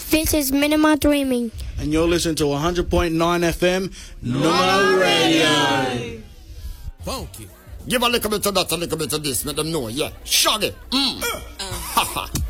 This is Minima Dreaming. And you're listening to 100.9 FM, Numero Radio. Funky. Give a little bit of that, a little bit of this, let them know, yeah. Shaggy. Ha ha.